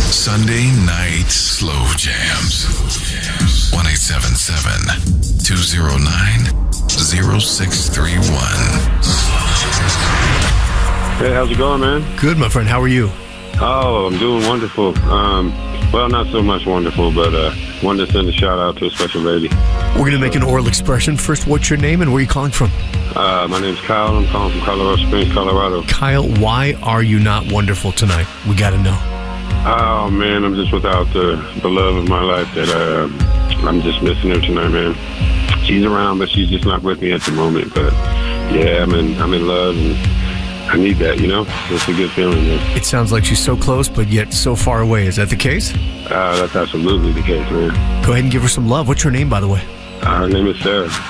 Sunday night slow jams. 1-877-209-0631. Hey, how's it going, man? Good, my friend. How are you? Oh, I'm doing wonderful. Well, not so much wonderful, but wanted to send a shout out to a special lady. We're going to make an oral expression. First, what's your name and where are you calling from? My name's Kyle. I'm calling from Colorado Springs, Colorado. Kyle, why are you not wonderful tonight? We got to know. Oh, man, I'm just without the love of my life that I'm just missing her tonight, man. She's around, but she's just not with me at the moment. But, yeah, I'm in love, and I need that, you know? It's a good feeling, man. It sounds like she's so close, but yet so far away. Is that the case? That's absolutely the case, man. Go ahead and give her some love. What's her name, by the way? Her name is Sarah.